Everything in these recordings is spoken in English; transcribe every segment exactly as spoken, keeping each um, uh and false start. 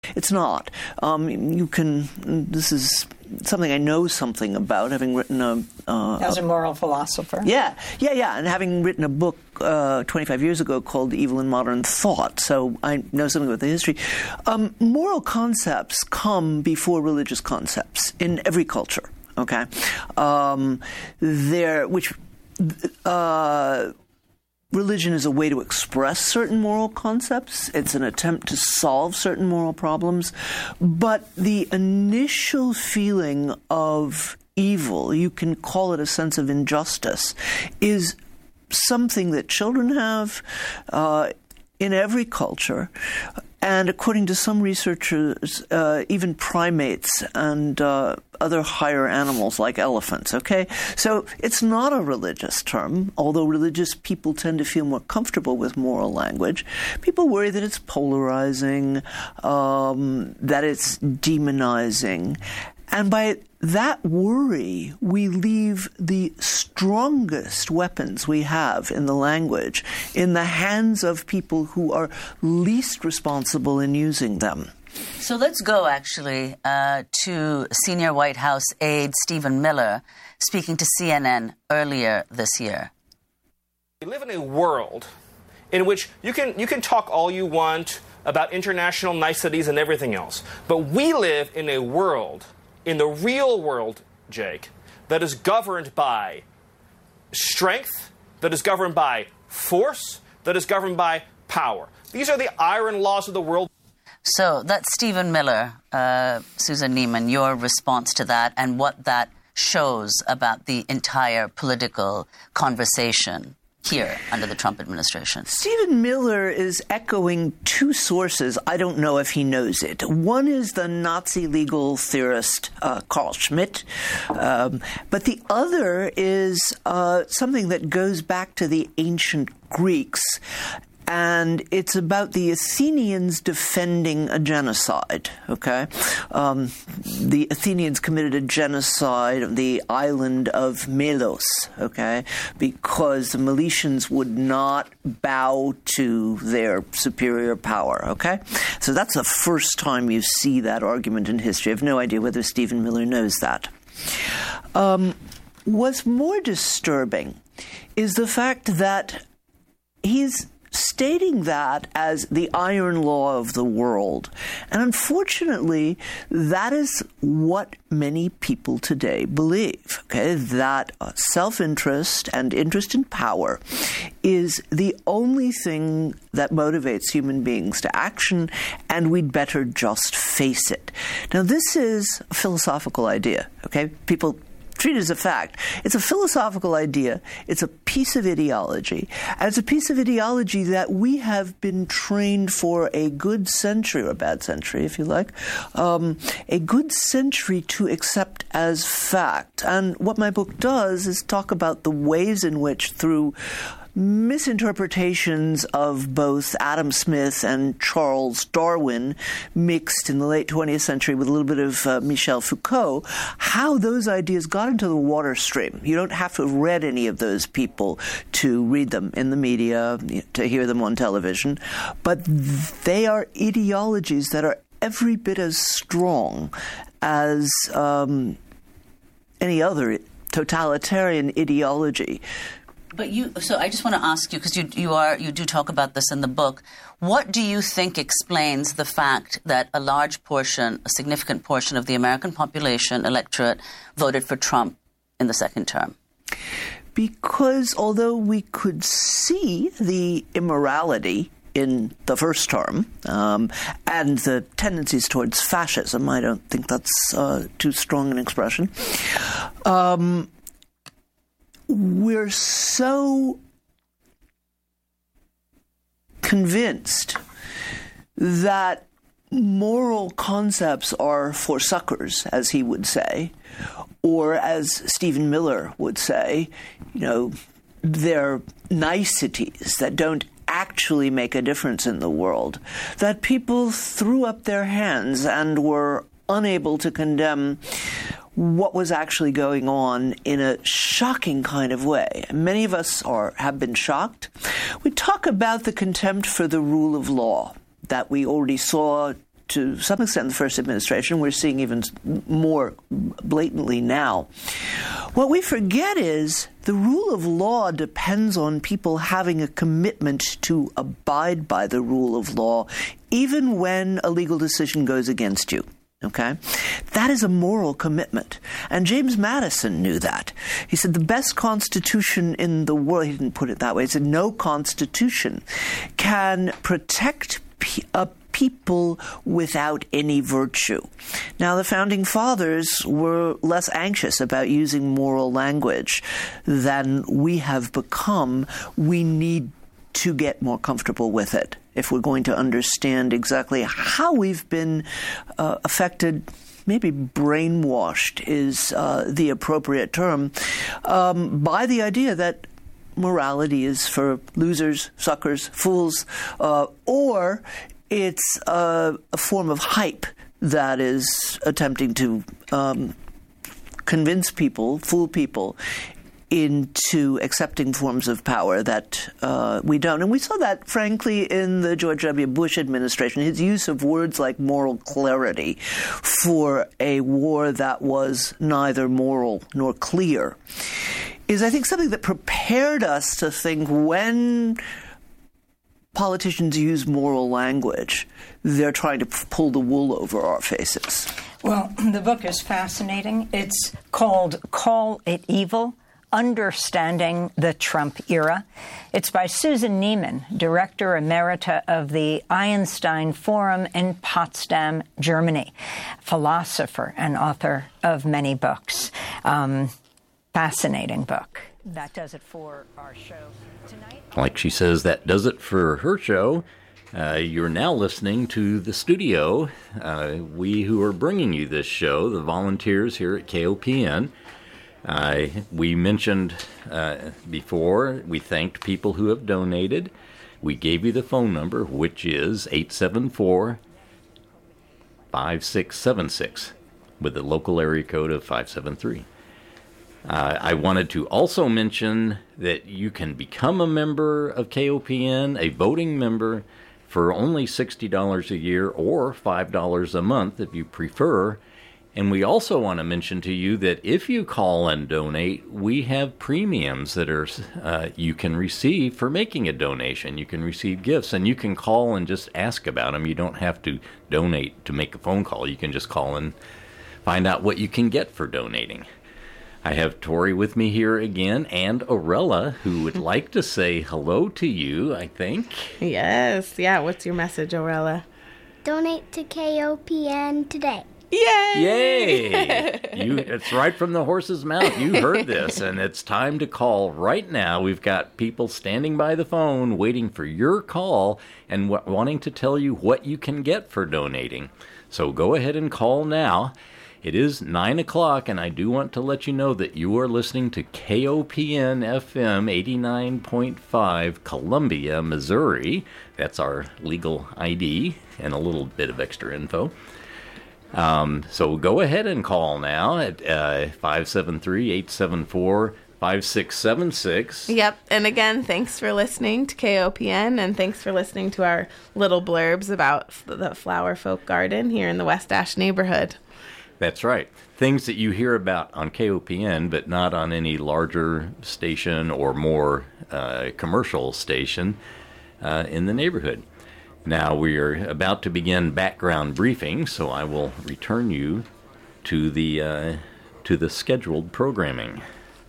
It's not. Um, you can, this is something I know something about, having written a... Uh, As a moral philosopher. Yeah, yeah, yeah, and having written a book uh, twenty-five years ago called Evil in Modern Thought, so I know something about the history. Um, moral concepts come before religious concepts in every culture, okay? Um, there, which... Uh, Religion is a way to express certain moral concepts. It's an attempt to solve certain moral problems. But the initial feeling of evil, you can call it a sense of injustice, is something that children have uh, in every culture. And according to some researchers, uh, even primates and uh, other higher animals like elephants, okay? So it's not a religious term, although religious people tend to feel more comfortable with moral language. People worry that it's polarizing, um, that it's demonizing. And by that worry, we leave the strongest weapons we have in the language in the hands of people who are least responsible in using them. So let's go, actually, uh, to senior White House aide Stephen Miller speaking to C N N earlier this year. We live in a world in which you can you can talk all you want about international niceties and everything else, but we live in a world, in the real world, Jake, that is governed by strength, that is governed by force, that is governed by power. These are the iron laws of the world. So that's Stephen Miller, uh, Susan Neiman, your response to that and what that shows about the entire political conversation here under the Trump administration. Stephen Miller is echoing two sources. I don't know if he knows it. One is the Nazi legal theorist uh, Carl Schmitt, um, but the other is uh, something that goes back to the ancient Greeks. And it's about the Athenians defending a genocide, okay? Um, the Athenians committed a genocide of the island of Melos, okay? Because the Milesians would not bow to their superior power, okay? So that's the first time you see that argument in history. I have no idea whether Stephen Miller knows that. Um, what's more disturbing is the fact that he's stating that as the iron law of the world. And unfortunately, that is what many people today believe, okay? That uh, self-interest and interest in power is the only thing that motivates human beings to action, and we'd better just face it. Now, this is a philosophical idea, okay? People treat it as a fact. It's a philosophical idea. It's a piece of ideology. And it's a piece of ideology that we have been trained for a good century, or a bad century, if you like, um, a good century to accept as fact. And what my book does is talk about the ways in which, through misinterpretations of both Adam Smith and Charles Darwin, mixed in the late twentieth century with a little bit of uh, Michel Foucault, how those ideas got into the water stream. You don't have to have read any of those people to read them in the media, to hear them on television, but they are ideologies that are every bit as strong as um, any other totalitarian ideology. But you, so I just want to ask you, because you you are you do talk about this in the book. What do you think explains the fact that a large portion, a significant portion of the American population electorate voted for Trump in the second term? Because although we could see the immorality in the first term um, and the tendencies towards fascism, I don't think that's uh, too strong an expression. Um, We're so convinced that moral concepts are for suckers, as he would say, or as Stephen Miller would say, you know, they're niceties that don't actually make a difference in the world, that people threw up their hands and were unable to condemn what was actually going on in a shocking kind of way. Many of us are have been shocked. We talk about the contempt for the rule of law that we already saw to some extent in the first administration. We're seeing even more blatantly now. What we forget is the rule of law depends on people having a commitment to abide by the rule of law, even when a legal decision goes against you. Okay? That is a moral commitment. And James Madison knew that. He said the best constitution in the world, he didn't put it that way, he said no constitution can protect pe- a people without any virtue. Now, the Founding Fathers were less anxious about using moral language than we have become. We need to get more comfortable with it if we're going to understand exactly how we've been uh, affected. Maybe brainwashed is uh, the appropriate term, um, by the idea that morality is for losers, suckers, fools, uh, or it's a, a form of hype that is attempting to um, convince people, fool people, into accepting forms of power that uh, we don't. And we saw that, frankly, in the George W. Bush administration, his use of words like moral clarity for a war that was neither moral nor clear is, I think, something that prepared us to think when politicians use moral language, they're trying to pull the wool over our faces. Well, the book is fascinating. It's called Call It Evil: Understanding the Trump Era. It's by Susan Neiman, Director Emerita of the Einstein Forum in Potsdam, Germany, philosopher and author of many books. Um, fascinating book. That does it for our show tonight. Like she says, that does it for her show. Uh, you're now listening to the studio. Uh, we who are bringing you this show, the volunteers here at K O P N. Uh, we mentioned uh, before, we thanked people who have donated. We gave you the phone number, which is eight seven four, five six seven six, with the local area code of five seven three. Uh, I wanted to also mention that you can become a member of K O P N, a voting member, for only sixty dollars a year or five dollars a month if you prefer. And we also want to mention to you that if you call and donate, we have premiums that are uh, you can receive for making a donation. You can receive gifts, and you can call and just ask about them. You don't have to donate to make a phone call. You can just call and find out what you can get for donating. I have Tori with me here again, and Aurella, who would like to say hello to you, I think. Yes. Yeah. What's your message, Aurella? Donate to K O P N today. Yay! Yay! You, it's right from the horse's mouth. You heard this, and it's time to call right now. We've got people standing by the phone waiting for your call and w- wanting to tell you what you can get for donating. So go ahead and call now. It is nine o'clock, and I do want to let you know that you are listening to K O P N F M eighty-nine point five, Columbia, Missouri. That's our legal I D and a little bit of extra info. Um, so go ahead and call now at uh, five seven three, eight seven four, five six seven six. Yep. And again, thanks for listening to K O P N, and thanks for listening to our little blurbs about f- the Flower Folk Garden here in the West Ash neighborhood. That's right. Things that you hear about on K O P N, but not on any larger station or more uh, commercial station uh, in the neighborhood. Now we are about to begin background briefing, so I will return you to the uh, to the scheduled programming.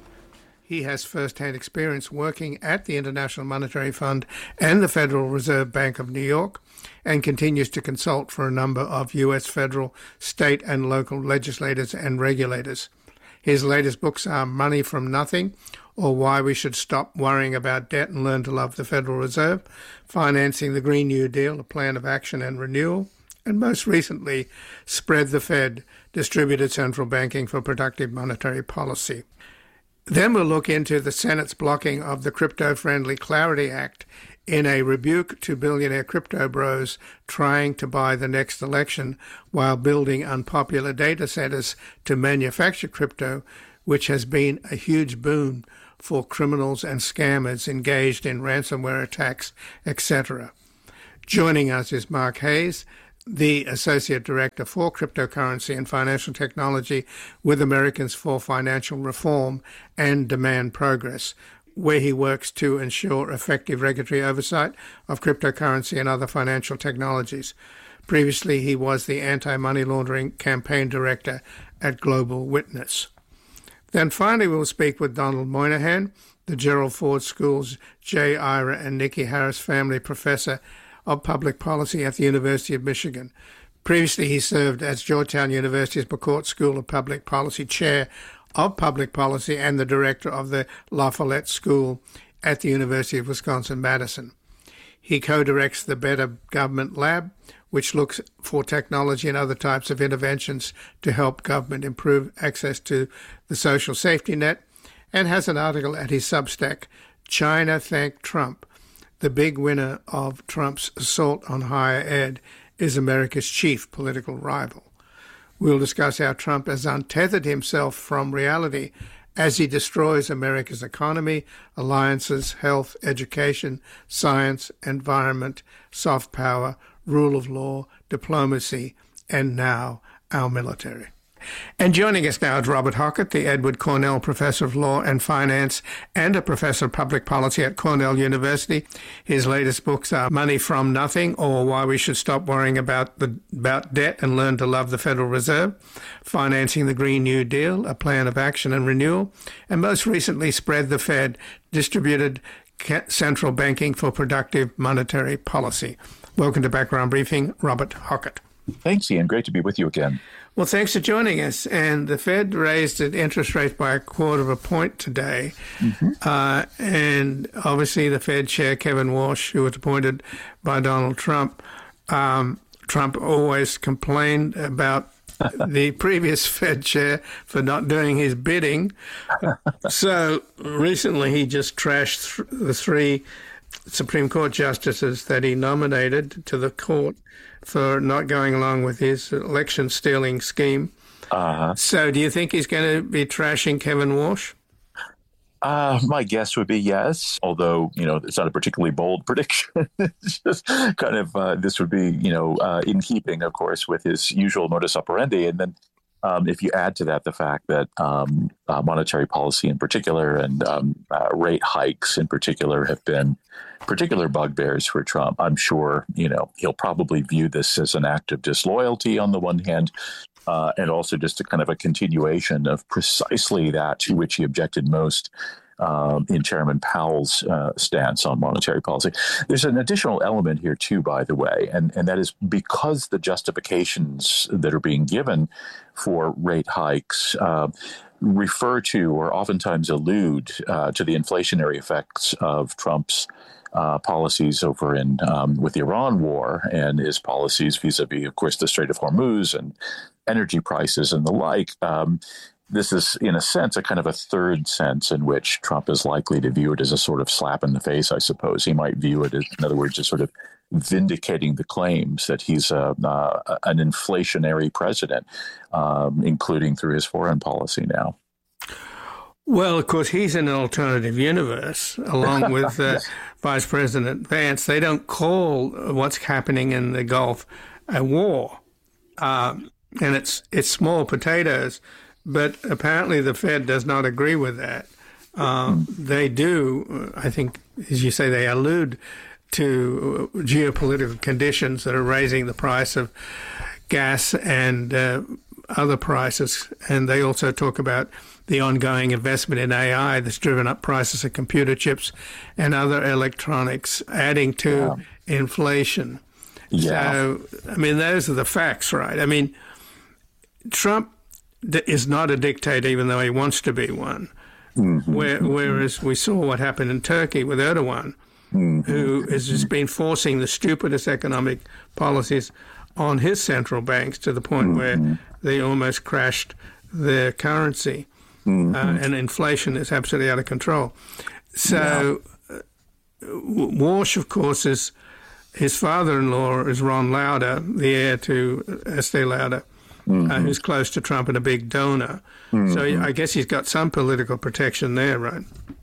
He has first-hand experience working at the International Monetary Fund and the Federal Reserve Bank of New York, and continues to consult for a number of U S federal, state, and local legislators and regulators. His latest books are Money from Nothing, or Why We Should Stop Worrying About Debt and Learn to Love the Federal Reserve, Financing the Green New Deal, A Plan of Action and Renewal, and most recently, Spread the Fed, Distributed Central Banking for Productive Monetary Policy. Then we'll look into the Senate's blocking of the crypto-friendly Clarity Act in a rebuke to billionaire crypto bros trying to buy the next election while building unpopular data centers to manufacture crypto, which has been a huge boon for criminals and scammers engaged in ransomware attacks, et cetera. Joining us is Mark Hayes, the Associate Director for Cryptocurrency and Financial Technology with Americans for Financial Reform and Demand Progress, where he works to ensure effective regulatory oversight of cryptocurrency and other financial technologies. Previously, he was the Anti-Money Laundering Campaign Director at Global Witness. Then finally, we'll speak with Donald Moynihan, the Gerald Ford School's J. Ira and Nikki Harris Family Professor of Public Policy at the University of Michigan. Previously, he served as Georgetown University's McCourt School of Public Policy Chair of Public Policy and the Director of the La Follette School at the University of Wisconsin-Madison. He co-directs the Better Government Lab, which looks for technology and other types of interventions to help government improve access to the social safety net, and has an article at his Substack, China Thank Trump. The big winner of Trump's assault on higher ed is America's chief political rival. We'll discuss how Trump has untethered himself from reality as he destroys America's economy, alliances, health, education, science, environment, soft power, rule of law, diplomacy, and now our military. And joining us now is Robert Hockett, the Edward Cornell Professor of Law and Finance and a Professor of Public Policy at Cornell University. His latest books are Money from Nothing, or Why We Should Stop Worrying About the about Debt and Learn to Love the Federal Reserve, Financing the Green New Deal, A Plan of Action and Renewal, and most recently Spread the Fed, Distributed Central Banking for Productive Monetary Policy. Welcome to Background Briefing, Robert Hockett. Thanks, Ian. Great to be with you again. Well, thanks for joining us. And the Fed raised its interest rate by a quarter of a point today. Mm-hmm. Uh, and obviously the Fed chair, Kevin Walsh, who was appointed by Donald Trump, um, Trump always complained about the previous Fed chair for not doing his bidding. So recently he just trashed th- the three Supreme Court justices that he nominated to the court for not going along with his election stealing scheme. Uh-huh. So do you think he's going to be trashing Kevin Walsh? Uh, my guess would be yes, although, you know, it's not a particularly bold prediction. It's just kind of, uh, this would be, you know, uh, in keeping, of course, with his usual modus operandi. And then um, if you add to that the fact that um, uh, monetary policy in particular and um, uh, rate hikes in particular have been particular bugbears for Trump, I'm sure, you know, he'll probably view this as an act of disloyalty on the one hand, uh, and also just a kind of a continuation of precisely that to which he objected most um, in Chairman Powell's uh, stance on monetary policy. There's an additional element here, too, by the way, and, and that is because the justifications that are being given for rate hikes uh, refer to or oftentimes allude uh, to the inflationary effects of Trump's Uh, policies over in um, with the Iran war and his policies vis-a-vis, of course, the Strait of Hormuz and energy prices and the like. Um, this is, in a sense, a kind of a third sense in which Trump is likely to view it as a sort of slap in the face, I suppose. He might view it as, in other words, as sort of vindicating the claims that he's a, uh, an inflationary president, um, including through his foreign policy now. Well, of course, he's in an alternative universe, along with uh, yes. Vice President Vance. They don't call what's happening in the Gulf a war, um, and it's it's small potatoes. But apparently, the Fed does not agree with that. Um, they do, I think, as you say, they allude to geopolitical conditions that are raising the price of gas and uh, other prices, and they also talk about the ongoing investment in A I that's driven up prices of computer chips and other electronics, adding to yeah. inflation. Yeah. So, I mean, those are the facts, right? I mean, Trump is not a dictator, even though he wants to be one. Mm-hmm. Where, whereas we saw what happened in Turkey with Erdogan, mm-hmm. who has just been forcing the stupidest economic policies on his central banks to the point mm-hmm. where they almost crashed their currency. Mm-hmm. Uh, and inflation is absolutely out of control. So yeah. uh, Walsh, of course, is his father-in-law is Ron Lauder, the heir to Estee Lauder, mm-hmm. uh, who's close to Trump and a big donor. Mm-hmm. So I guess he's got some political protection there, right?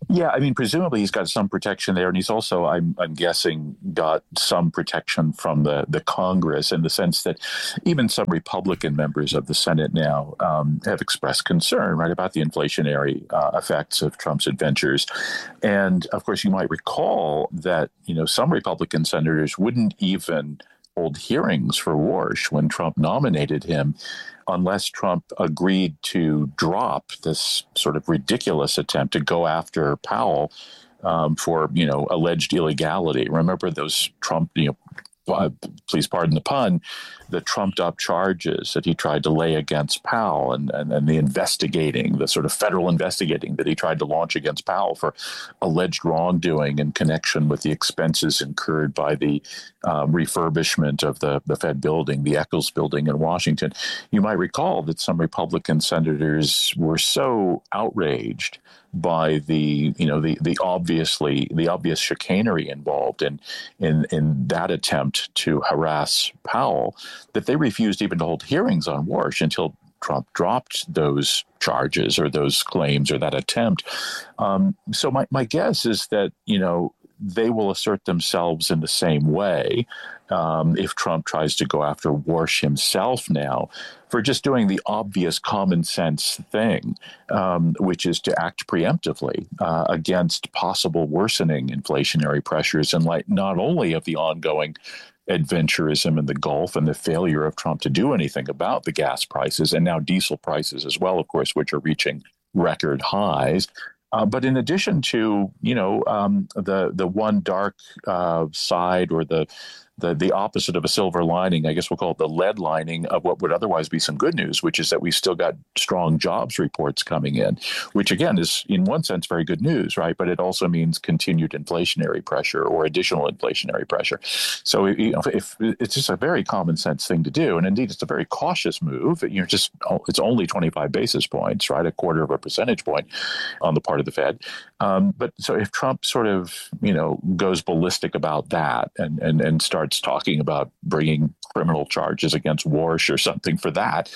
Yeah, I mean, presumably he's got some protection there, and he's also, I'm, I'm guessing, got some protection from the, the Congress in the sense that even some Republican members of the Senate now um, have expressed concern, right, about the inflationary uh, effects of Trump's adventures. And, of course, you might recall that, you know, some Republican senators wouldn't even hold hearings for Warsh when Trump nominated him, unless Trump agreed to drop this sort of ridiculous attempt to go after Powell um, for, you know, alleged illegality. Remember those Trump, you know, uh, please pardon the pun, the trumped-up charges that he tried to lay against Powell and, and, and the investigating, the sort of federal investigating that he tried to launch against Powell for alleged wrongdoing in connection with the expenses incurred by the um, refurbishment of the, the Fed building, the Eccles building in Washington. You might recall that some Republican senators were so outraged by the, you know, the the obviously the obvious chicanery involved in in in that attempt to harass Powell, that they refused even to hold hearings on Warsh until Trump dropped those charges or those claims or that attempt. Um, so my, my guess is that, you know, they will assert themselves in the same way um, if Trump tries to go after Warsh himself now for just doing the obvious common sense thing, um, which is to act preemptively uh, against possible worsening inflationary pressures in light not only of the ongoing adventurism in the Gulf and the failure of Trump to do anything about the gas prices and now diesel prices as well, of course, which are reaching record highs. Uh, but in addition to, you know, um, the the one dark uh, side or the, the the opposite of a silver lining, I guess we'll call it the lead lining of what would otherwise be some good news, which is that we've still got strong jobs reports coming in, which again is in one sense very good news, right? But it also means continued inflationary pressure or additional inflationary pressure. So you know, if it's just a very common sense thing to do, and indeed it's a very cautious move. You're just it's only twenty-five basis points, right? A quarter of a percentage point on the part of the Fed. Um, but so if Trump sort of, you know, goes ballistic about that and, and, and starts talking about bringing criminal charges against Warsh or something for that,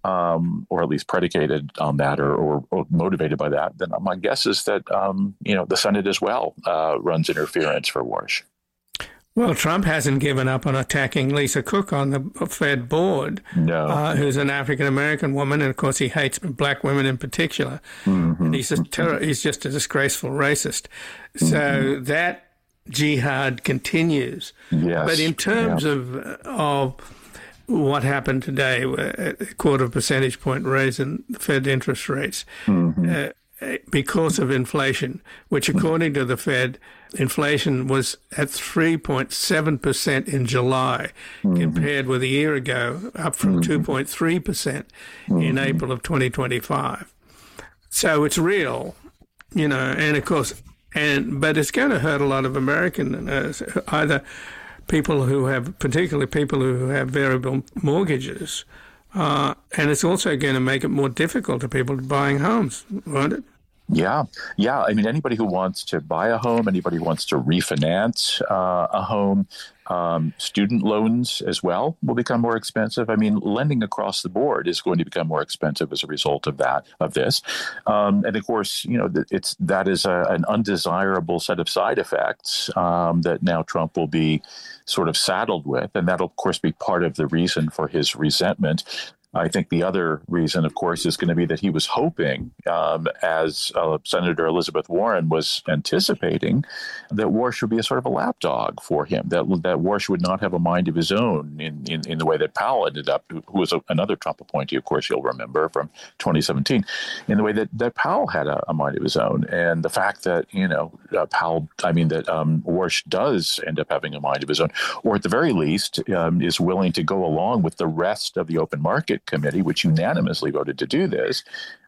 um, or at least predicated on that or, or, or motivated by that, then my guess is that, um, you know, the Senate as well uh, runs interference for Warsh. Well, Trump hasn't given up on attacking Lisa Cook on the Fed board, no. uh, who's an African-American woman, and of course he hates black women in particular. Mm-hmm. And he's, a terror- he's just a disgraceful racist. So mm-hmm. that jihad continues. Yes. But in terms yeah. of of what happened today, a quarter of a percentage point raise in Fed interest rates, mm-hmm. uh, because of inflation, which according to the Fed, inflation was at three point seven percent in July, mm-hmm. compared with a year ago, up from mm-hmm. two point three percent mm-hmm. in April of twenty twenty-five. So it's real, you know, and of course, and but it's going to hurt a lot of American, uh, either people who have, particularly people who have variable mortgages, Uh, and it's also going to make it more difficult to people buying homes, won't it? Yeah. Yeah. I mean, anybody who wants to buy a home, anybody who wants to refinance uh, a home, um, student loans as well will become more expensive. I mean, lending across the board is going to become more expensive as a result of that, of this. Um, and of course, you know, it's, that is a, an undesirable set of side effects um, that now Trump will be sort of saddled with. And that'll, of course, be part of the reason for his resentment. I think the other reason, of course, is going to be that he was hoping, um, as uh, Senator Elizabeth Warren was anticipating, that Warsh would be a sort of a lapdog for him, that that Warsh would not have a mind of his own in, in, in the way that Powell ended up, who was a, another Trump appointee, of course, you'll remember from twenty seventeen, in the way that, that Powell had a, a mind of his own. And the fact that, you know, uh, Powell, I mean, that um, Warsh does end up having a mind of his own, or at the very least um, is willing to go along with the rest of the open market committee, which unanimously voted to do this,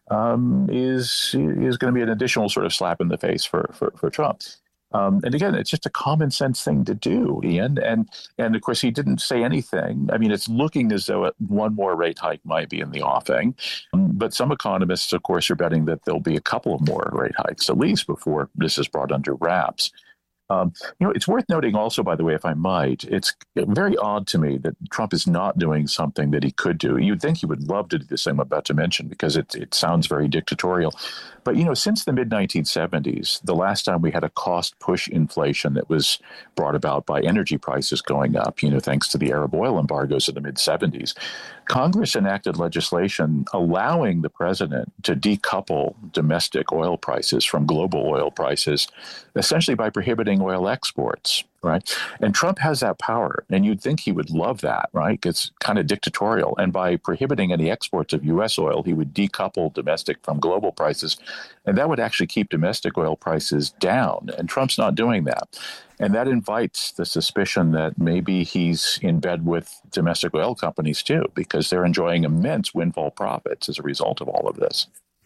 um, is is going to be an additional sort of slap in the face for for, for Trump. Um, and again, it's just a common sense thing to do, Ian. And and of course, he didn't say anything. I mean, it's looking as though one more rate hike might be in the offing. Um, but some economists, of course, are betting that there'll be a couple of more rate hikes at least before this is brought under wraps. Um, you know, it's worth noting also, by the way, if I might, it's very odd to me that Trump is not doing something that he could do. You'd think he would love to do this thing I'm about to mention because it, it sounds very dictatorial. But, you know, since the mid nineteen seventies, the last time we had a cost push inflation that was brought about by energy prices going up, you know, thanks to the Arab oil embargoes of the mid seventies, Congress enacted legislation allowing the president to decouple domestic oil prices from global oil prices, essentially by prohibiting oil exports, right? And Trump has that power, and you'd think he would love that, right? It's kind of dictatorial. And by prohibiting any exports of U S oil, he would decouple domestic from global prices, and that would actually keep domestic oil prices down. And Trump's not doing that. And that invites the suspicion that maybe he's in bed with domestic oil companies too, because they're enjoying immense windfall profits as a result of all of this.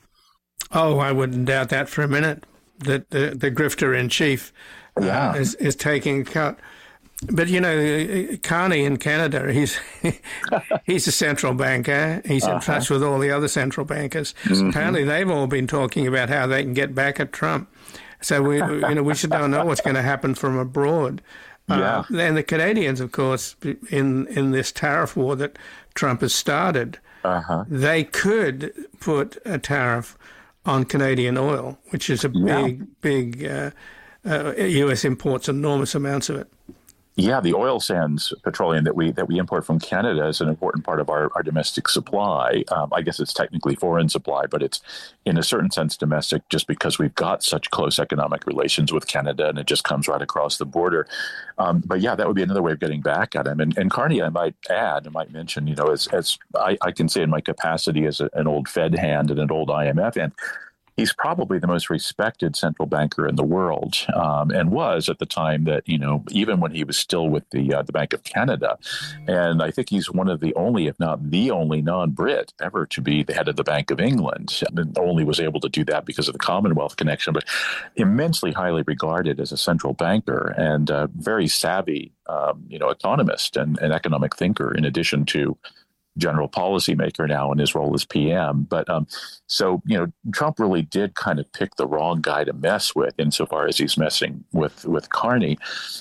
Oh, I wouldn't doubt that for a minute, that the, the grifter in chief uh, yeah. is, is taking a cut. But, you know, Carney in Canada, he's he's a central banker. He's in uh-huh. touch with all the other central bankers. Mm-hmm. Apparently, they've all been talking about how they can get back at Trump. So, we you know, we should don't know what's going to happen from abroad. Yeah. Uh, and the Canadians, of course, in, in this tariff war that Trump has started, uh-huh. they could put a tariff on Canadian oil, which is a yeah. big, big, uh, uh, U S imports enormous amounts of it. Yeah, the oil sands petroleum that we that we import from Canada is an important part of our, our domestic supply. Um, I guess it's technically foreign supply, but it's in a certain sense domestic just because we've got such close economic relations with Canada and it just comes right across the border. Um, but yeah, that would be another way of getting back at him. And, and Carney, I might add, I might mention, you know, as, as I, I can say in my capacity as a, an old Fed hand and an old I M F hand, he's probably the most respected central banker in the world, um, and was at the time that, you know, even when he was still with the uh, the Bank of Canada. And I think he's one of the only, if not the only non-Brit ever to be the head of the Bank of England. And only was able to do that because of the Commonwealth connection, but immensely highly regarded as a central banker and uh, very savvy, um, you know, economist and, and economic thinker, in addition to general policymaker now in his role as P M. But um, so, you know, Trump really did kind of pick the wrong guy to mess with insofar as he's messing with with Carney.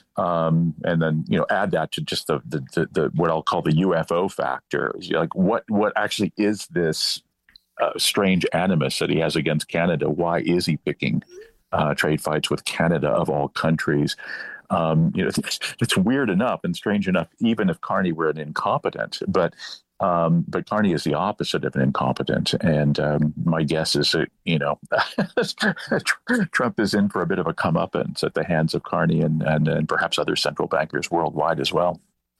Um, and then, you know, add that to just the, the, the, the what I'll call the U F O factor. Like, what, what actually is this uh, strange animus that he has against Canada? Why is he picking uh, trade fights with Canada of all countries? Um, you know, it's, it's weird enough and strange enough, even if Carney were an incompetent, but Um, but Carney is the opposite of an incompetent. And um, my guess is that, you know, Trump is in for a bit of a comeuppance at the hands of Carney and, and, and perhaps other central bankers worldwide as well.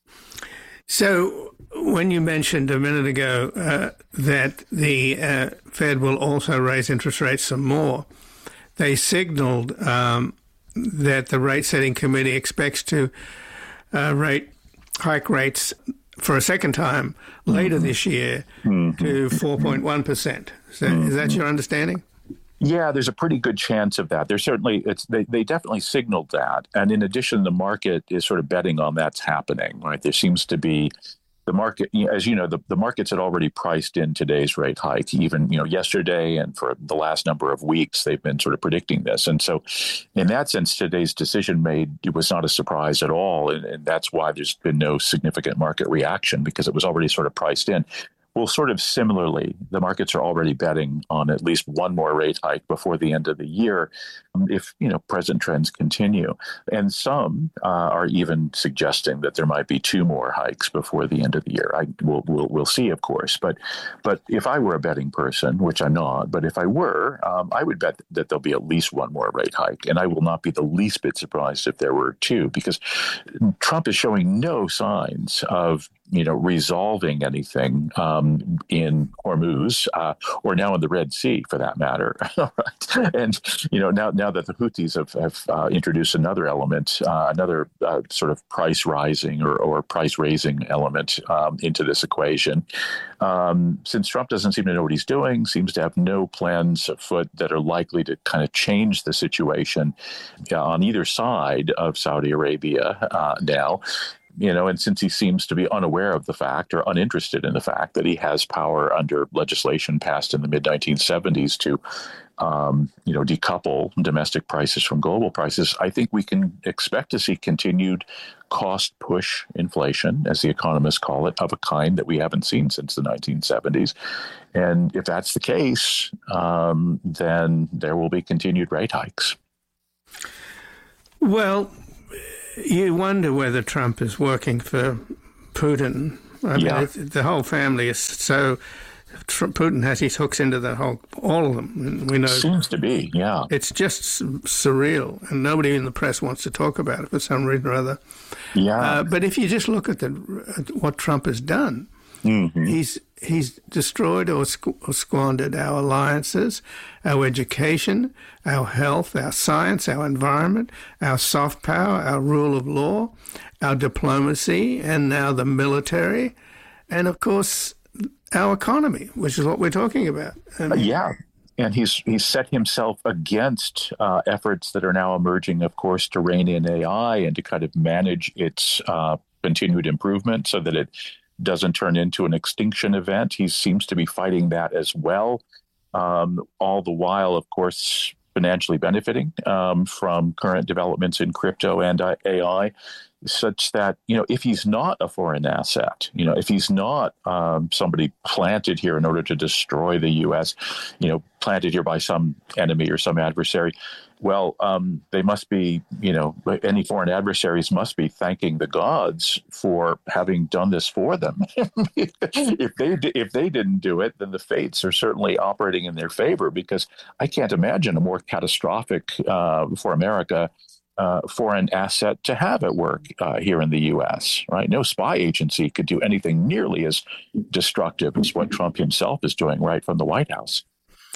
So when you mentioned a minute ago uh, that the uh, Fed will also raise interest rates some more, they signaled um, that the rate-setting committee expects to uh, rate hike rates for a second time later mm-hmm. this year mm-hmm. to four point one percent. Is that, mm-hmm. is that your understanding? Yeah, there's a pretty good chance of that. There's certainly, it's they, they definitely signaled that. And in addition, the market is sort of betting on that's happening, right? There seems to be the market, as you know, the, the markets had already priced in today's rate hike, even, you know, yesterday and for the last number of weeks, they've been sort of predicting this. And so in that sense, today's decision made, it was not a surprise at all. And, and that's why there's been no significant market reaction, because it was already sort of priced in. Well, sort of similarly, the markets are already betting on at least one more rate hike before the end of the year, if, you know, present trends continue. And some uh, are even suggesting that there might be two more hikes before the end of the year. I will we'll, we'll see, of course. But but if I were a betting person, which I'm not, but if I were, um, I would bet that there'll be at least one more rate hike. And I will not be the least bit surprised if there were two, because Trump is showing no signs of, you know, resolving anything um, in Hormuz uh, or now in the Red Sea, for that matter. And, you know, now now that the Houthis have, have uh, introduced another element, uh, another uh, sort of price rising or, or price raising element um, into this equation, um, since Trump doesn't seem to know what he's doing, seems to have no plans afoot that are likely to kind of change the situation uh, on either side of Saudi Arabia uh, now. You know, and since he seems to be unaware of the fact or uninterested in the fact that he has power under legislation passed in the mid nineteen seventies to um, you know, decouple domestic prices from global prices, I think we can expect to see continued cost push inflation, as the economists call it, of a kind that we haven't seen since the nineteen seventies. And if that's the case, um, then there will be continued rate hikes. Well, you wonder whether Trump is working for Putin. I mean, Yeah. it, the whole family is so. Putin has his hooks into the whole, all of them. And we know Seems to be, yeah. it's just surreal, and nobody in the press wants to talk about it for some reason or other. Yeah. Uh, but if you just look at the at what Trump has done, Mm-hmm. he's he's destroyed or, squ- or squandered our alliances, our education, our health, our science, our environment, our soft power, our rule of law, our diplomacy, and now the military, and of course our economy, which is what we're talking about. I mean, Yeah. And he's he's set himself against uh, efforts that are now emerging, of course, to rein in A I and to kind of manage its uh, continued improvement so that it doesn't turn into an extinction event. He seems to be fighting that as well, um, all the while, of course, financially benefiting um, from current developments in crypto and uh, A I, such that, you know, if he's not a foreign asset, you know, if he's not um, somebody planted here in order to destroy the U S, you know, planted here by some enemy or some adversary, well, um, they must be, you know, any foreign adversaries must be thanking the gods for having done this for them. if they if they didn't do it, then the fates are certainly operating in their favor, because I can't imagine a more catastrophic uh, for America uh, foreign asset to have at work uh, here in the U S. Right? No spy agency could do anything nearly as destructive as what Trump himself is doing right from the White House.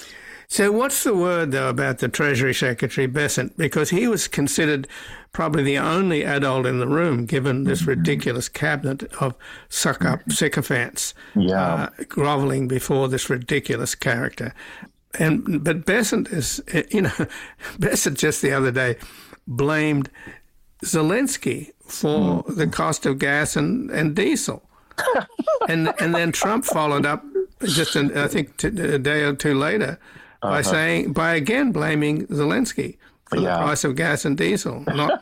So what's the word, though, about the Treasury Secretary, Bessent? Because he was considered probably the only adult in the room, given this ridiculous cabinet of suck-up sycophants Yeah. uh, groveling before this ridiculous character. And But Bessent is, you know, Bessent just the other day blamed Zelensky for the cost of gas and, and diesel. and and then Trump followed up just, an, I think, t- a day or two later, by uh-huh. saying, by again blaming Zelensky for yeah. the price of gas and diesel, not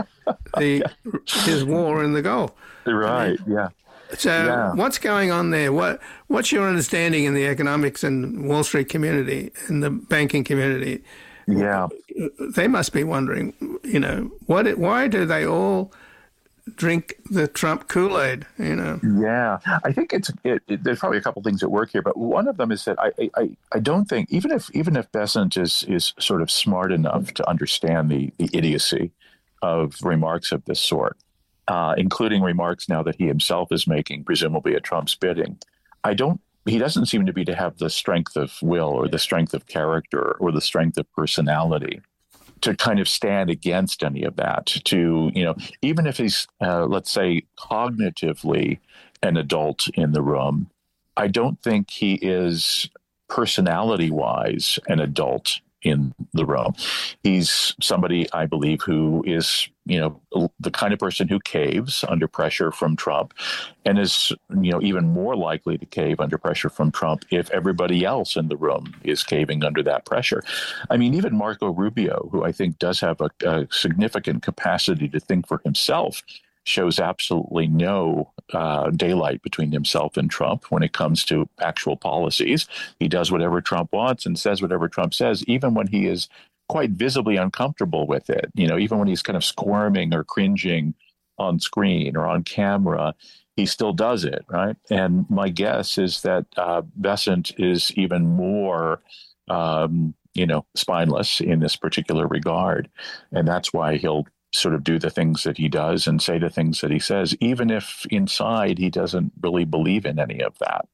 the his war in the Gulf. Right. I mean, yeah. So yeah. what's going on there? What what's your understanding in the economics and Wall Street community and the banking community? Yeah. They must be wondering, you know, what? Why do they all drink the Trump Kool-Aid, you know? Yeah, I think it's it, it, there's probably a couple things at work here, but one of them is that I I, I don't think, even if even if Bessent is is sort of smart enough to understand the, the idiocy of remarks of this sort, uh, including remarks now that he himself is making, presumably at Trump's bidding, I don't. He doesn't seem to be to have the strength of will or the strength of character or the strength of personality to kind of stand against any of that, to, you know, even if he's, uh, let's say, cognitively an adult in the room, I don't think he is personality-wise an adult in the room. He's somebody, I believe, who is, you know, the kind of person who caves under pressure from Trump and is, you know, even more likely to cave under pressure from Trump if everybody else in the room is caving under that pressure. I mean, even Marco Rubio, who I think does have a, a significant capacity to think for himself, shows absolutely no uh, daylight between himself and Trump when it comes to actual policies. He does whatever Trump wants and says whatever Trump says, even when he is quite visibly uncomfortable with it. You know, even when he's kind of squirming or cringing on screen or on camera, he still does it, right? And my guess is that uh, Bessent is even more, um, you know, spineless in this particular regard. And that's why he'll sort of do the things that he does and say the things that he says, even if inside he doesn't really believe in any of that.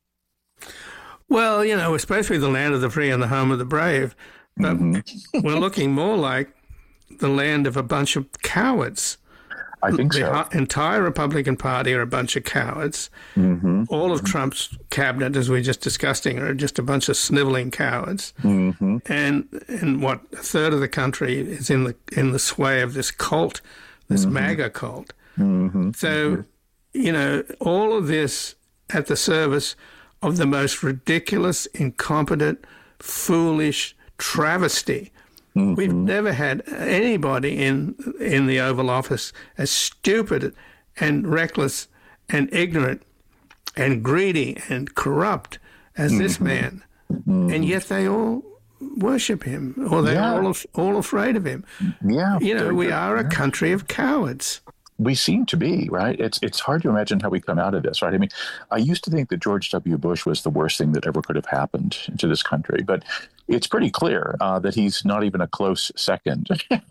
Well, you know, we're supposed to be the land of the free and the home of the brave, but mm-hmm. we're looking more like the land of a bunch of cowards. I think the so. The entire Republican Party are a bunch of cowards. Mm-hmm. All of Trump's cabinet, as we just discussing, are just a bunch of sniveling cowards. Mm-hmm. And and what a third of the country is in the in the sway of this cult, this mm-hmm. MAGA cult. Mm-hmm. So, mm-hmm. you know, all of this at the service of the most ridiculous, incompetent, foolish, travesty. Mm-hmm. We've never had anybody in in the Oval Office as stupid and reckless and ignorant and greedy and corrupt as mm-hmm. this man. Mm-hmm. And yet they all worship him, or they're yeah. all, all afraid of him. Yeah. You know, we are a yeah. country of cowards. We seem to be, right? It's it's hard to imagine how we come out of this, right? I mean, I used to think that George W. Bush was the worst thing that ever could have happened to this country, but it's pretty clear uh, that he's not even a close second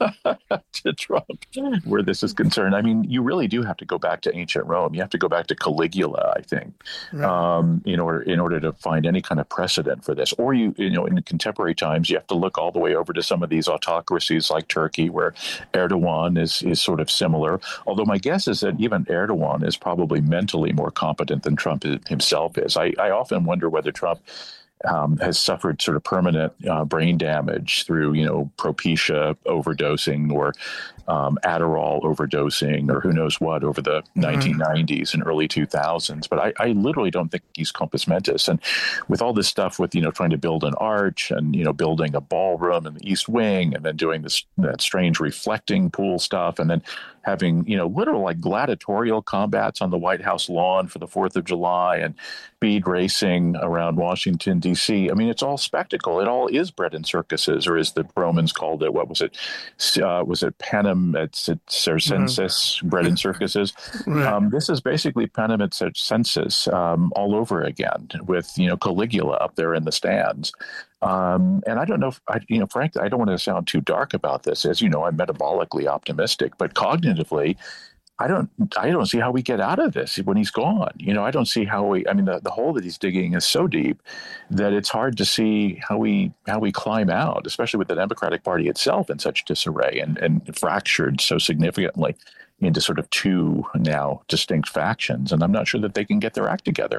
to Trump where this is concerned. I mean, you really do have to go back to ancient Rome. You have to go back to Caligula, I think, right. um, in order in order to find any kind of precedent for this. Or you, you know, in contemporary times, you have to look all the way over to some of these autocracies like Turkey, where Erdogan is is sort of similar. Although my guess is that even Erdogan is probably mentally more competent than Trump himself is. I, I often wonder whether Trump Um, has suffered sort of permanent uh, brain damage through, you know, Propecia overdosing or um, Adderall overdosing or who knows what over the mm-hmm. nineteen nineties and early two thousands. But I, I literally don't think he's compos mentis. And with all this stuff with, you know, trying to build an arch and, you know, building a ballroom in the East Wing and then doing this that strange reflecting pool stuff and then having, you know, literal like gladiatorial combats on the White House lawn for the fourth of July and speed racing around Washington, D C. I mean, it's all spectacle. It all is bread and circuses, or as the Romans called it, what was it? Uh, was it panem et circenses, mm-hmm. bread and circuses? Right. Um, this is basically panem et circenses um, all over again with, you know, Caligula up there in the stands. Um, and I don't know if, I, you know, frankly, I don't want to sound too dark about this. As you know, I'm metabolically optimistic, but cognitively, I don't, I don't see how we get out of this when he's gone. You know, I don't see how we, I mean, the, the hole that he's digging is so deep that it's hard to see how we, how we climb out, especially with the Democratic Party itself in such disarray and, and fractured so significantly into sort of two now distinct factions. And I'm not sure that they can get their act together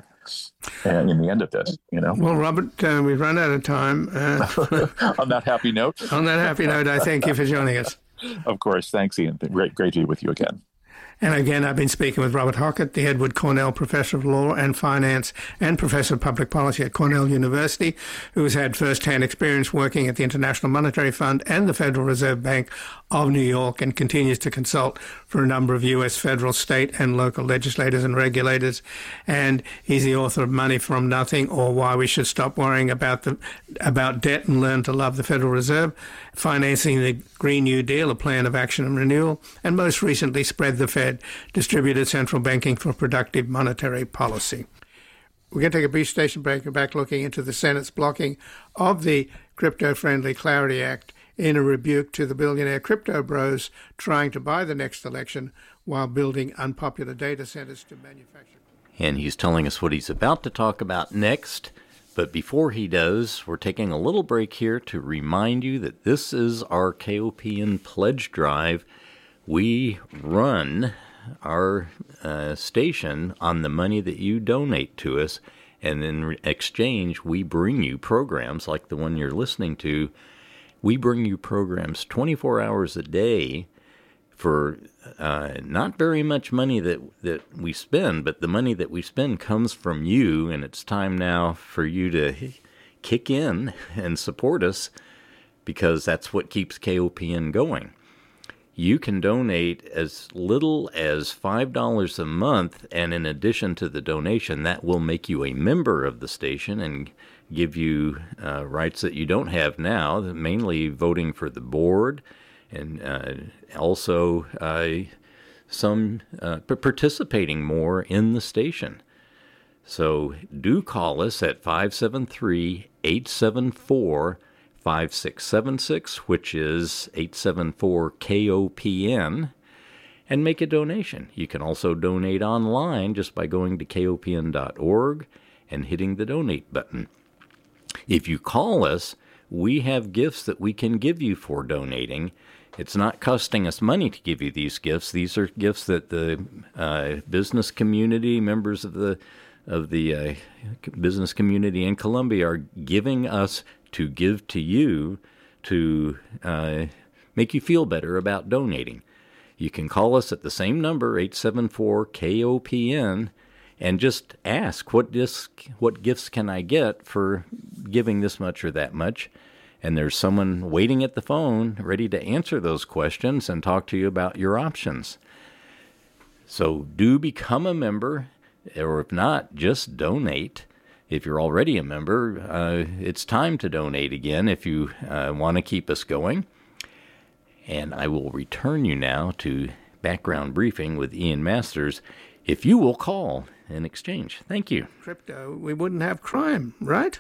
and in the end of this, you know. Well, Robert, uh, we've run out of time. Uh, on that happy note. On that happy note, I thank you for joining us. Of course. Thanks, Ian. Great, great to be with you again. And again, I've been speaking with Robert Hockett, the Edward Cornell Professor of Law and Finance and Professor of Public Policy at Cornell University, who has had first-hand experience working at the International Monetary Fund and the Federal Reserve Bank of New York and continues to consult for a number of U S federal, state, and local legislators and regulators. And he's the author of Money from Nothing, or Why We Should Stop Worrying About the about Debt and Learn to Love the Federal Reserve, Financing the Green New Deal, A Plan of Action and Renewal, and most recently, Spread the Fed, Distributed Central Banking for Productive Monetary Policy. We're going to take a brief station break. We're back looking into the Senate's blocking of the Crypto-Friendly Clarity Act in a rebuke to the billionaire crypto bros trying to buy the next election while building unpopular data centers to manufacture. And he's telling us what he's about to talk about next. But before he does, we're taking a little break here to remind you that this is our K O P N pledge drive. We run our uh, station on the money that you donate to us, and in exchange, we bring you programs like the one you're listening to. We bring you programs twenty-four hours a day for uh, not very much money that, that we spend, but the money that we spend comes from you, and it's time now for you to kick in and support us, because that's what keeps K O P N going. You can donate as little as five dollars a month, and in addition to the donation, that will make you a member of the station and give you uh, rights that you don't have now, mainly voting for the board, and uh, also uh, some uh, participating more in the station. So do call us at five seven three, eight seven four, five six seven six, which is eight seven four K O P N, and make a donation. You can also donate online just by going to K O P N dot org and hitting the donate button. If you call us, we have gifts that we can give you for donating. It's not costing us money to give you these gifts. These are gifts that the uh, business community, members of the of the uh, business community in Columbia are giving us to give to you to uh, make you feel better about donating. You can call us at the same number, eight seven four K O P N, and just ask, what disc, what gifts can I get for giving this much or that much? and there's someone waiting at the phone ready to answer those questions and talk to you about your options. So do become a member, or if not, just donate. If you're already a member, uh, it's time to donate again if you uh, want to keep us going. And I will return you now to Background Briefing with Ian Masters if you will call in exchange. Thank you. Crypto, we wouldn't have crime, right?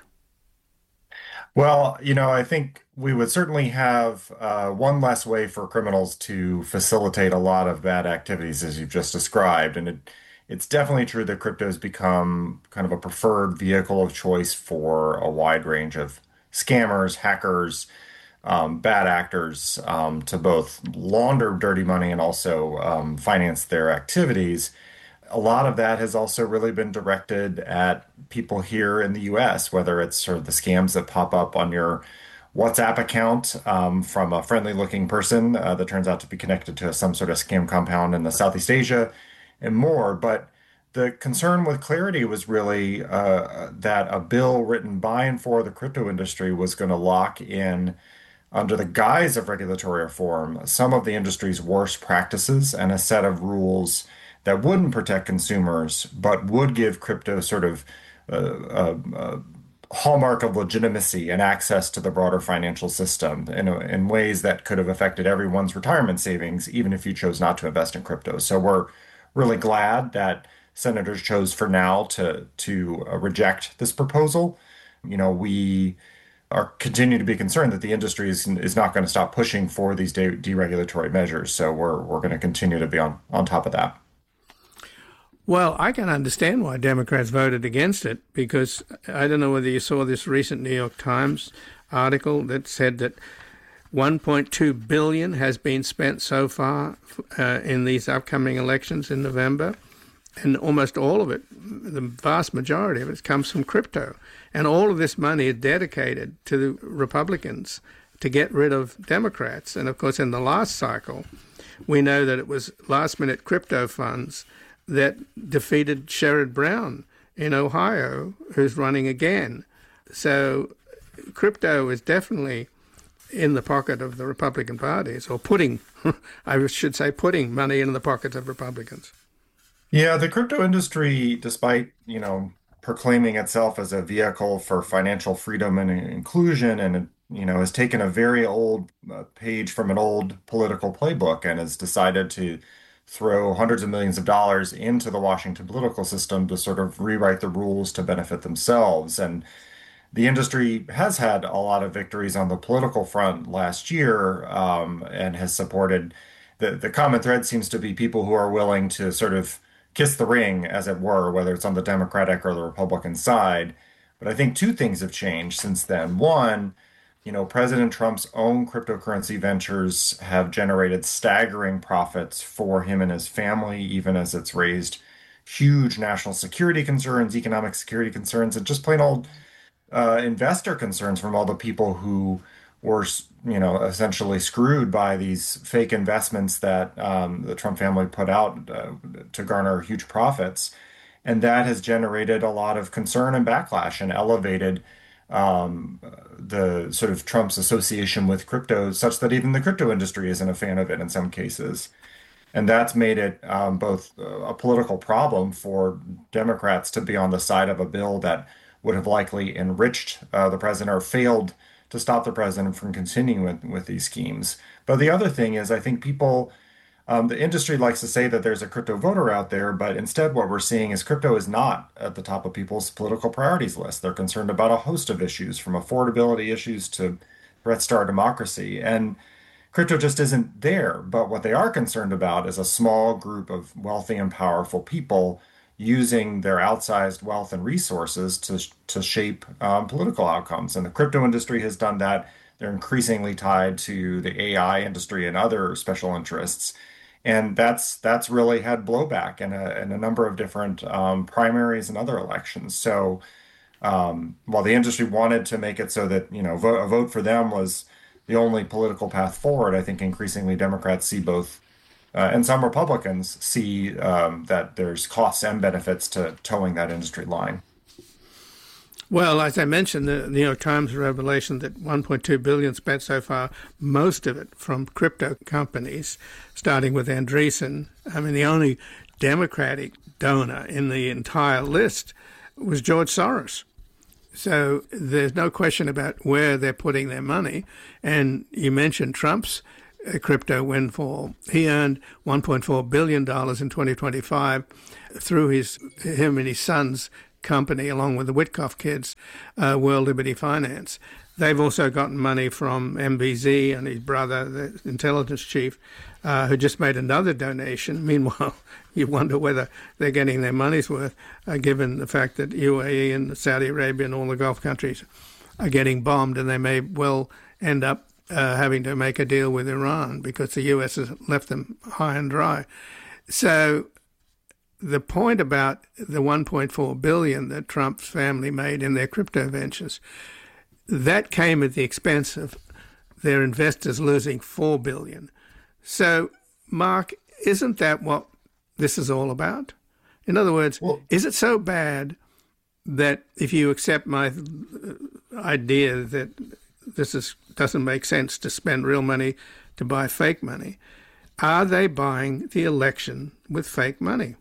Well, you know, I think we would certainly have uh, one less way for criminals to facilitate a lot of bad activities, as you've just described. And it, it's definitely true that crypto has become kind of a preferred vehicle of choice for a wide range of scammers, hackers, um, bad actors um, to both launder dirty money and also um, finance their activities. A lot of that has also really been directed at people here in the U S, whether it's sort of the scams that pop up on your WhatsApp account um, from a friendly-looking person uh, that turns out to be connected to some sort of scam compound in the Southeast Asia and more. But the concern with Clarity was really uh, that a bill written by and for the crypto industry was going to lock in, under the guise of regulatory reform, some of the industry's worst practices and a set of rules that wouldn't protect consumers, but would give crypto sort of uh, a, a hallmark of legitimacy and access to the broader financial system in, in ways that could have affected everyone's retirement savings, even if you chose not to invest in crypto. So we're really glad that senators chose for now to, to uh, reject this proposal. You know, we are continue to be concerned that the industry is, is not going to stop pushing for these de- deregulatory measures. So we're, we're going to continue to be on, on top of that. Well, I can understand why Democrats voted against it, because I don't know whether you saw this recent New York Times article that said that one point two billion dollars has been spent so far uh, in these upcoming elections in November, and almost all of it, the vast majority of it, comes from crypto. And all of this money is dedicated to the Republicans to get rid of Democrats. And, of course, in the last cycle, we know that it was last-minute crypto funds that defeated Sherrod Brown in Ohio, who's running again. So crypto is definitely in the pocket of the Republican parties, or putting, I should say, putting money in the pockets of Republicans. Yeah, the crypto industry, despite, you know, proclaiming itself as a vehicle for financial freedom and inclusion, and, you know, has taken a very old uh, page from an old political playbook and has decided to throw hundreds of millions of dollars into the Washington political system to sort of rewrite the rules to benefit themselves. And the industry has had a lot of victories on the political front last year um, and has supported, the, the common thread seems to be people who are willing to sort of kiss the ring, as it were, whether it's on the Democratic or the Republican side. But I think two things have changed since then. One, you know, President Trump's own cryptocurrency ventures have generated staggering profits for him and his family, even as it's raised huge national security concerns, economic security concerns, and just plain old uh, investor concerns from all the people who were, you know, essentially screwed by these fake investments that um, the Trump family put out uh, to garner huge profits. And that has generated a lot of concern and backlash and elevated um, the sort of Trump's association with crypto, such that even the crypto industry isn't a fan of it in some cases. And that's made it um, both a political problem for Democrats to be on the side of a bill that would have likely enriched uh, the president or failed to stop the president from continuing with, with these schemes. But the other thing is, I think people, um, the industry likes to say that there's a crypto voter out there, but instead what we're seeing is crypto is not at the top of people's political priorities list. They're concerned about a host of issues, from affordability issues to threats to our democracy. And crypto just isn't there. But what they are concerned about is a small group of wealthy and powerful people using their outsized wealth and resources to to shape um, political outcomes. And the crypto industry has done that. They're increasingly tied to the A I industry and other special interests. And that's that's really had blowback in a, in a number of different um, primaries and other elections. So um, while the industry wanted to make it so that, you know, vote, a vote for them was the only political path forward, I think increasingly Democrats see both Uh, and some Republicans see um, that there's costs and benefits to towing that industry line. Well, as I mentioned, the New York Times revelation that one point two billion dollars spent so far, most of it from crypto companies, starting with Andreessen. I mean, the only Democratic donor in the entire list was George Soros. So there's no question about where they're putting their money. And you mentioned Trump's uh, crypto windfall. He earned one point four billion dollars in twenty twenty-five through his him and his son's company, along with the Witkoff kids, uh, World Liberty Finance. They've also gotten money from M B Z and his brother, the intelligence chief, uh, who just made another donation. Meanwhile, you wonder whether they're getting their money's worth, uh, given the fact that U A E and Saudi Arabia and all the Gulf countries are getting bombed, and they may well end up uh, having to make a deal with Iran because the U S has left them high and dry. So the point about the one point four billion dollars that Trump's family made in their crypto ventures, that came at the expense of their investors losing four billion dollars. So, Mark, isn't that what this is all about? In other words, well, is it so bad that if you accept my idea that this is doesn't make sense to spend real money to buy fake money, are they buying the election with fake money?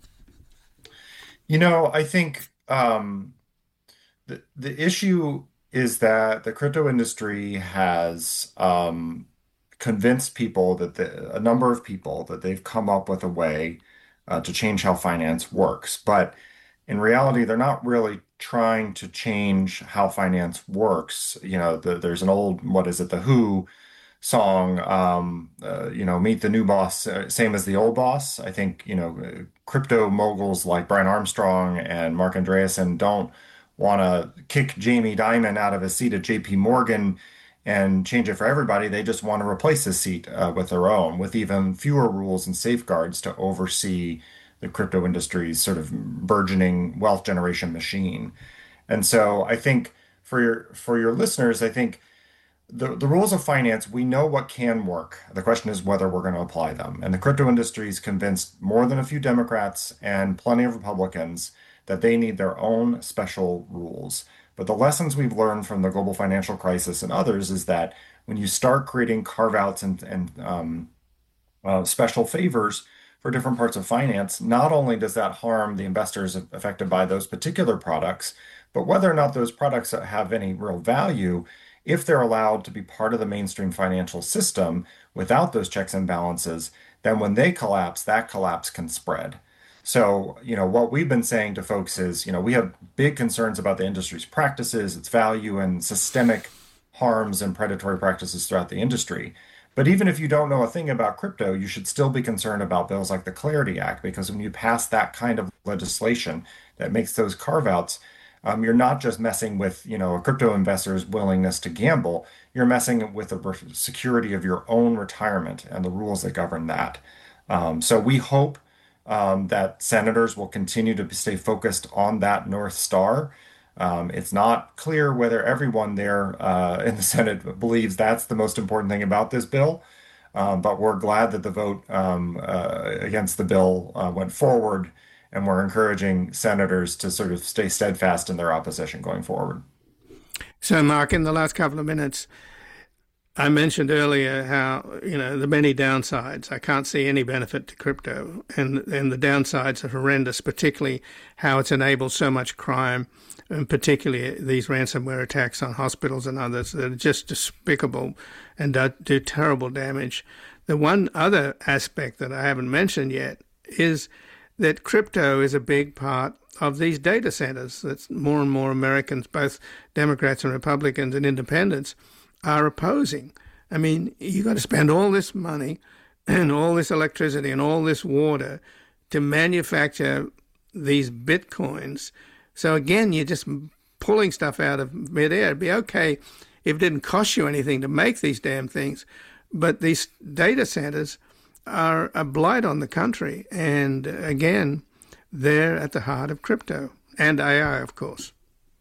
You know, I think um, the the issue is that the crypto industry has um, convinced people that the, a number of people that they've come up with a way uh, to change how finance works. But in reality, they're not really trying to change how finance works. You know, the, there's an old, what is it, The Who song, um, uh, you know, meet the new boss, uh, same as the old boss. I think, you know, uh, crypto moguls like Brian Armstrong and Mark Andreessen don't want to kick Jamie Dimon out of his seat at J P Morgan and change it for everybody. They just want to replace his seat uh, with their own, with even fewer rules and safeguards to oversee the crypto industry's sort of burgeoning wealth generation machine. And so I think for your for your listeners, I think the, the rules of finance, we know what can work. The question is whether we're going to apply them. And the crypto industry is convinced more than a few Democrats and plenty of Republicans that they need their own special rules. But the lessons we've learned from the global financial crisis and others is that when you start creating carve-outs and, and um, uh, special favors for different parts of finance, not only does that harm the investors affected by those particular products, but whether or not those products have any real value, if they're allowed to be part of the mainstream financial system without those checks and balances, then when they collapse, that collapse can spread. So, you know, what we've been saying to folks is, you know, we have big concerns about the industry's practices, its value, and systemic harms and predatory practices throughout the industry. But even if you don't know a thing about crypto, you should still be concerned about bills like the Clarity Act, because when you pass that kind of legislation that makes those carve-outs, um, you're not just messing with, you know, a crypto investor's willingness to gamble. You're messing with the security of your own retirement and the rules that govern that. Um, so we hope Um, that senators will continue to stay focused on that North Star. Um, it's not clear whether everyone there uh, in the Senate believes that's the most important thing about this bill, um, but we're glad that the vote um, uh, against the bill uh, went forward, and we're encouraging senators to sort of stay steadfast in their opposition going forward. So, Mark, in the last couple of minutes, I mentioned earlier how, you know, the many downsides. I can't see any benefit to crypto, and and the downsides are horrendous, particularly how it's enabled so much crime, and particularly these ransomware attacks on hospitals and others that are just despicable and do, do terrible damage. The one other aspect that I haven't mentioned yet is that crypto is a big part of these data centers that more and more Americans, both Democrats and Republicans and independents, are opposing. I mean, you got to spend all this money and all this electricity and all this water to manufacture these bitcoins. So again, you're just pulling stuff out of midair. It'd be okay if it didn't cost you anything to make these damn things, but these data centers are a blight on the country. And again, they're at the heart of crypto and A I, of course.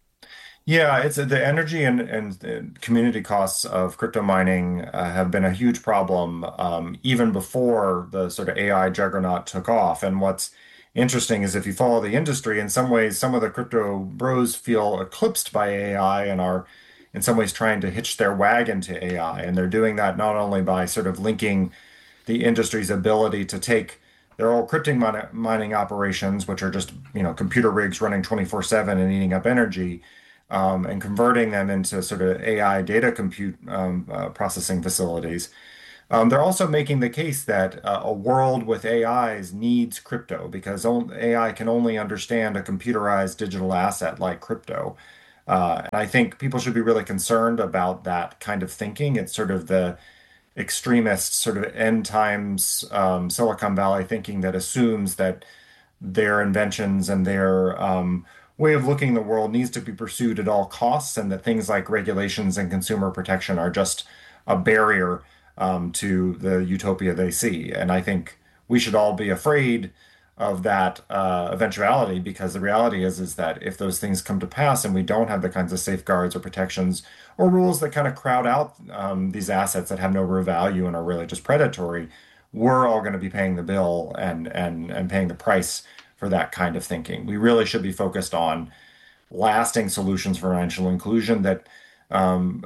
Yeah, it's the energy and, and community costs of crypto mining uh, have been a huge problem um, even before the sort of A I juggernaut took off. And what's interesting is if you follow the industry, in some ways, some of the crypto bros feel eclipsed by A I and are in some ways trying to hitch their wagon to A I. And they're doing that not only by sort of linking the industry's ability to take their old crypto min- mining operations, which are just, you know, computer rigs running twenty-four seven and eating up energy, um, and converting them into sort of A I data compute um, uh, processing facilities. Um, they're also making the case that uh, a world with A Is needs crypto because A I can only understand a computerized digital asset like crypto. Uh, and I think people should be really concerned about that kind of thinking. It's sort of the extremist sort of end times um, Silicon Valley thinking that assumes that their inventions and their um, way of looking at the world needs to be pursued at all costs, and that things like regulations and consumer protection are just a barrier um, to the utopia they see. And I think we should all be afraid of that uh, eventuality, because the reality is is that if those things come to pass and we don't have the kinds of safeguards or protections or rules that kind of crowd out um, these assets that have no real value and are really just predatory, we're all going to be paying the bill and and and paying the price for that kind of thinking. We really should be focused on lasting solutions for financial inclusion that um,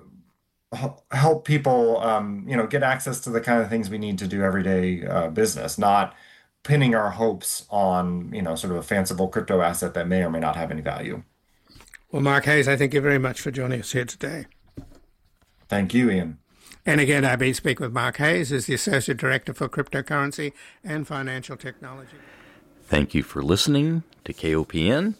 help people um, you know, get access to the kind of things we need to do everyday uh, business, not pinning our hopes on, you know, sort of a fanciful crypto asset that may or may not have any value. Well, Mark Hayes, I thank you very much for joining us here today. Thank you, Ian. And again, I've been speaking with Mark Hayes, who's the Associate Director for Cryptocurrency and Financial Technology. Thank you for listening to K O P N.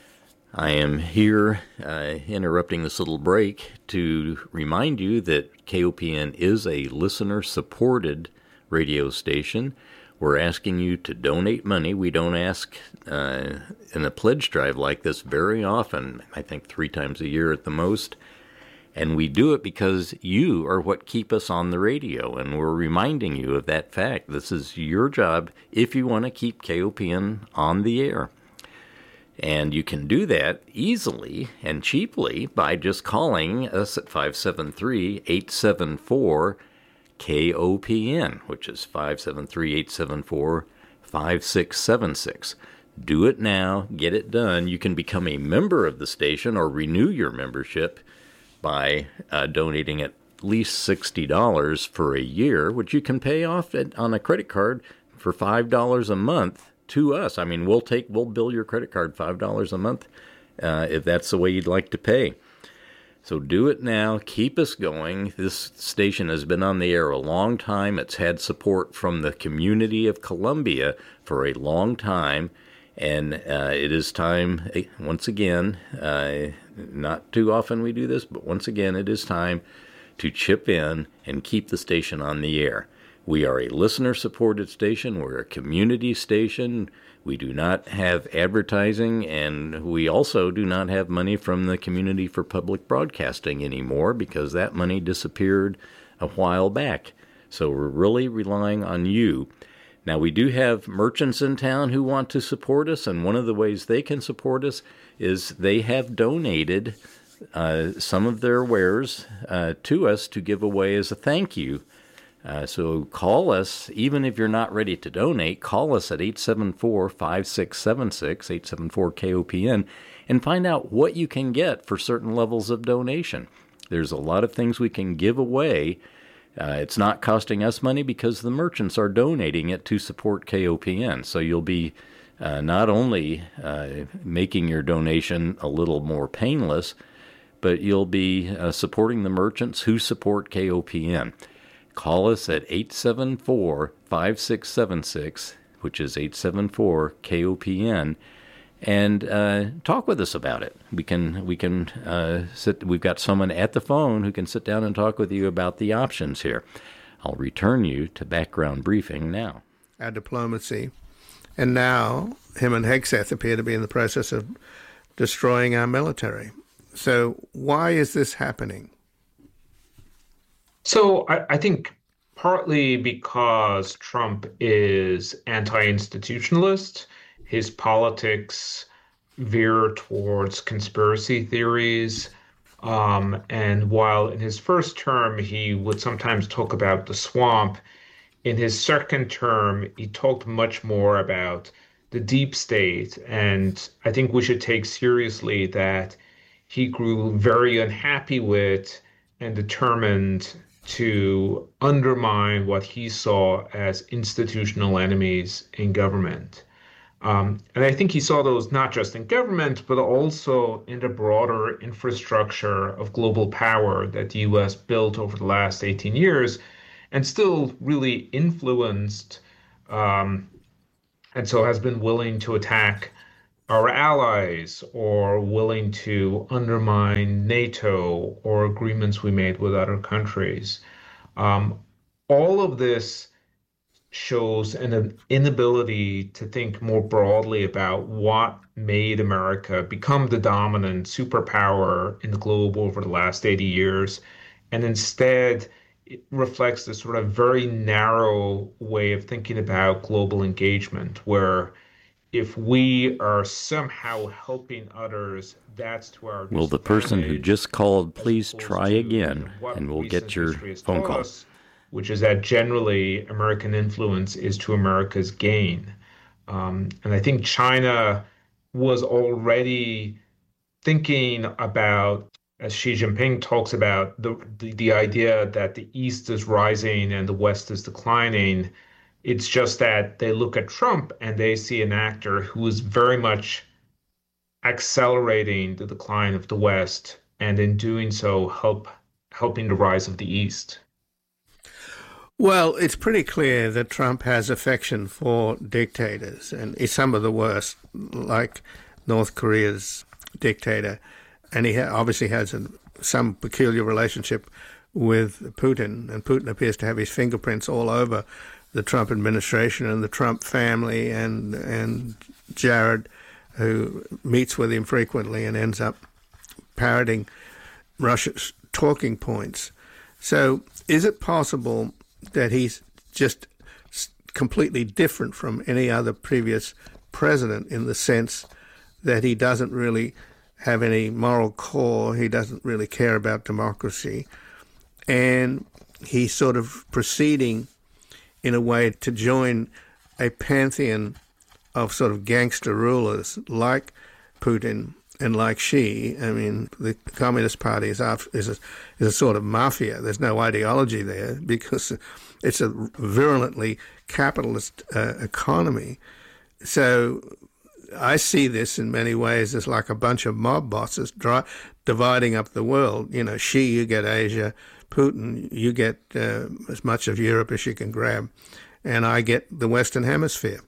I am here uh, interrupting this little break to remind you that K O P N is a listener-supported radio station. We're asking you to donate money. We don't ask uh, in a pledge drive like this very often, I think three times a year at the most. And we do it because you are what keep us on the radio, and we're reminding you of that fact. This is your job if you want to keep K O P N on the air. And you can do that easily and cheaply by just calling us at five seven three, eight seven four, K O P N, which is five seven three, eight seven four, five six seven six. Do it now. Get it done. You can become a member of the station or renew your membership by uh, donating at least sixty dollars for a year, which you can pay off at, on a credit card for five dollars a month to us. I mean, we'll take, we'll bill your credit card five dollars a month uh, if that's the way you'd like to pay. So do it now. Keep us going. This station has been on the air a long time. It's had support from the community of Columbia for a long time. And uh, it is time, once again, uh, not too often we do this, but once again, it is time to chip in and keep the station on the air. We are a listener-supported station. We're a community station. We do not have advertising, and we also do not have money from the Community for Public Broadcasting anymore because that money disappeared a while back. So we're really relying on you. Now, we do have merchants in town who want to support us, and one of the ways they can support us is they have donated uh, some of their wares uh, to us to give away as a thank you. Uh, so call us, even if you're not ready to donate, call us at eight seven four, five six seven six, eight seven four K O P N, and find out what you can get for certain levels of donation. There's a lot of things we can give away. Uh, it's not costing us money because the merchants are donating it to support K O P N. So you'll be uh, not only uh, making your donation a little more painless, but you'll be uh, supporting the merchants who support K O P N. Call us at eight seven four, five six seven six, which is eight seven four K O P N, and uh, talk with us about it. We can we can uh, sit. We've got someone at the phone who can sit down and talk with you about the options here. I'll return you to background briefing now. Our diplomacy, and now him and Hegseth appear to be in the process of destroying our military. So why is this happening? So I, I think partly because Trump is anti-institutionalist, his politics veer towards conspiracy theories. Um, and while in his first term, he would sometimes talk about the swamp, in his second term, he talked much more about the deep state. And I think we should take seriously that he grew very unhappy with and determined to undermine what he saw as institutional enemies in government. Um, and I think he saw those not just in government, but also in the broader infrastructure of global power that the U S built over the last eighteen years and still really influenced, um, and so has been willing to attack our allies or willing to undermine NATO or agreements we made with other countries. Um, all of this shows an inability to think more broadly about what made America become the dominant superpower in the globe over the last eighty years. And instead, it reflects this sort of very narrow way of thinking about global engagement, where if we are somehow helping others, that's to our Will the person who just called please try again, and we'll get your phone call. Us, which is that generally American influence is to America's gain. Um, and I think China was already thinking about, as Xi Jinping talks about, the, the, the idea that the East is rising and the West is declining. It's just that they look at Trump and they see an actor who is very much accelerating the decline of the West, and in doing so, help helping the rise of the East. Well, it's pretty clear that Trump has affection for dictators, and he's some of the worst, like North Korea's dictator. And he ha- obviously has a, some peculiar relationship with Putin, and Putin appears to have his fingerprints all over the Trump administration and the Trump family, and and Jared, who meets with him frequently and ends up parroting Russia's talking points. So is it possible that he's just completely different from any other previous president in the sense that he doesn't really have any moral core, he doesn't really care about democracy, and he's sort of proceeding in a way to join a pantheon of sort of gangster rulers like Putin and like Xi? I mean, the Communist Party is a, is a, is a sort of mafia. There's no ideology there because it's a virulently capitalist uh, economy. So I see this in many ways as like a bunch of mob bosses dry, dividing up the world. You know, Xi, you get Asia. Putin, you get uh, as much of Europe as you can grab. And I get the Western Hemisphere.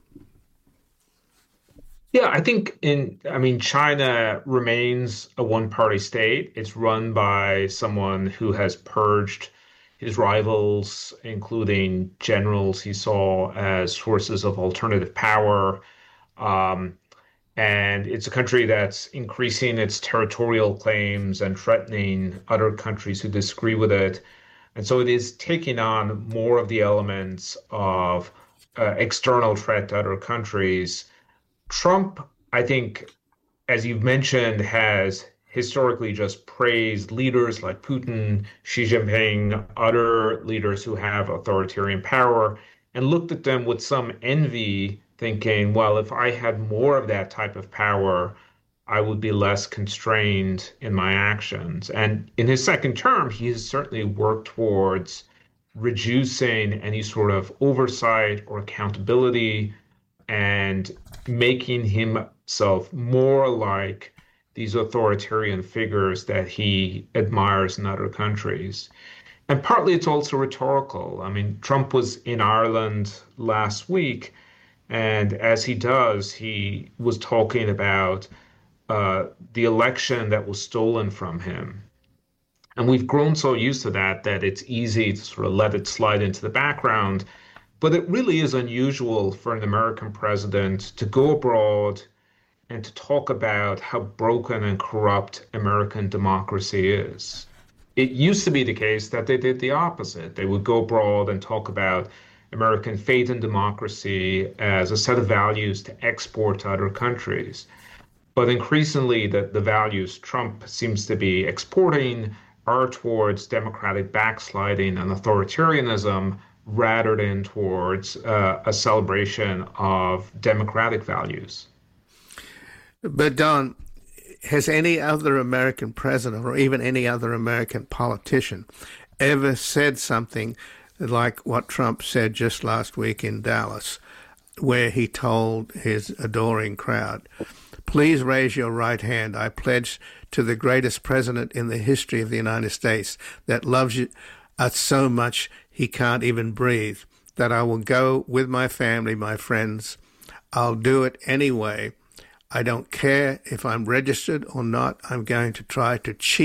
Yeah, I think in, I mean, China remains a one-party state. It's run by someone who has purged his rivals, including generals he saw as sources of alternative power. Um, and it's a country that's increasing its territorial claims and threatening other countries who disagree with it. And so it is taking on more of the elements of uh, external threat to other countries. Trump, I think, as you've mentioned, has historically just praised leaders like Putin, Xi Jinping, other leaders who have authoritarian power, and looked at them with some envy, thinking, well, if I had more of that type of power, I would be less constrained in my actions. And in his second term, he has certainly worked towards reducing any sort of oversight or accountability and making himself more like these authoritarian figures that he admires in other countries. And partly it's also rhetorical. I mean, Trump was in Ireland last week, and as he does, he was talking about uh, the election that was stolen from him. And we've grown so used to that that it's easy to sort of let it slide into the background. But it really is unusual for an American president to go abroad and to talk about how broken and corrupt American democracy is. It used to be the case that they did the opposite. They would go abroad and talk about American faith in democracy as a set of values to export to other countries. But increasingly, the, the values Trump seems to be exporting are towards democratic backsliding and authoritarianism rather than towards uh, a celebration of democratic values. But Don, has any other American president or even any other American politician ever said something like what Trump said just last week in Dallas, where he told his adoring crowd, "Please raise your right hand. I pledge to the greatest president in the history of the United States that loves you us so much he can't even breathe, that I will go with my family, my friends. I'll do it anyway. I don't care if I'm registered or not. I'm going to try to cheat